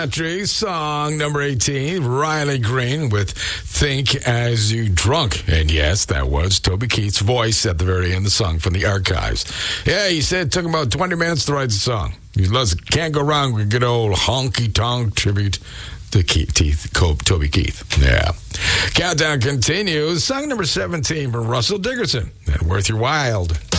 Country song number 18, Riley Green with Think As You Drunk. And yes, that was Toby Keith's voice at the very end of the song from the archives. Yeah, he said it took him about 20 minutes to write the song. He can't go wrong with good old honky-tonk tribute to Toby Keith. Yeah. Countdown continues. Song number 17 from Russell Dickerson. And Worth Your While.